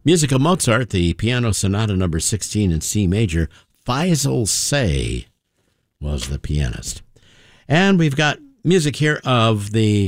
Music of Mozart, the Piano Sonata number 16 in C major. Faisal Say was the pianist. And we've got music here of the